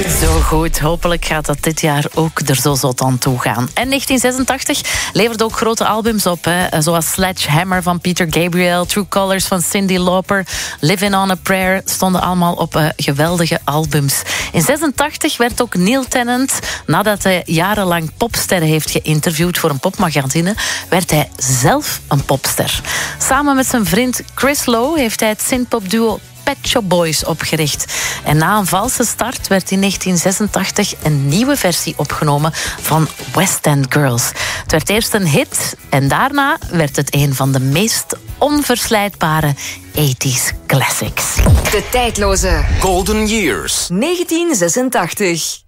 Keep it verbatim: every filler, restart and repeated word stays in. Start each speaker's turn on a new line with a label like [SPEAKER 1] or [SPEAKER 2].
[SPEAKER 1] Zo goed. Hopelijk gaat dat dit jaar ook er zo zot aan toe gaan. En negentien zesentachtig leverde ook grote albums op. Hè. Zoals Sledgehammer van Peter Gabriel, True Colors van Cyndi Lauper, Living on a Prayer stonden allemaal op uh, geweldige albums. In zesentachtig werd ook Neil Tennant, nadat hij jarenlang popsterren heeft geïnterviewd voor een popmagazine, werd hij zelf een popster. Samen met zijn vriend Chris Lowe heeft hij het synthpopduo Pet Shop Boys opgericht. En na een valse start werd in negentien zesentachtig een nieuwe versie opgenomen van West End Girls. Het werd eerst een hit en daarna werd het een van de meest onverslijtbare tachtiger classics.
[SPEAKER 2] De tijdloze
[SPEAKER 3] Golden Years.
[SPEAKER 2] negentien zesentachtig.